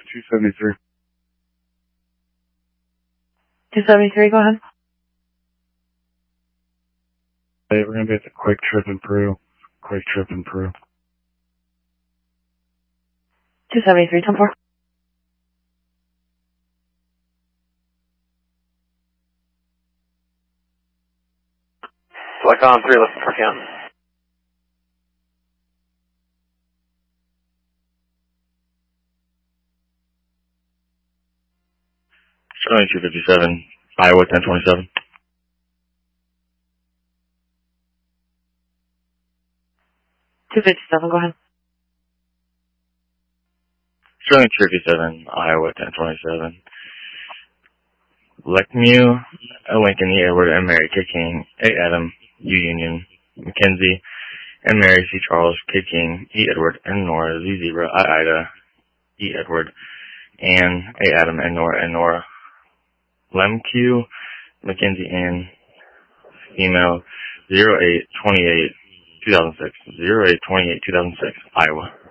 273. 273, go ahead. Hey, we're going to be at the Quick Trip in Peru. 273, 10-4. Select on 3, listen for count. Showing 257, Iowa 1027. Go ahead. Showing 257, Iowa 1027. Lekmew, Lincoln, E. Edward, and Mary K. King, A. Adam, U. Union, Mackenzie, and Mary C. Charles, K. King, E. Edward, and Nora, Z. Zebra, I. Ida, E. Edward, Ann, A. Adam, and Nora. Lemkew, Mackenzie Ann, female, 0828-2006, 0828-2006, Iowa.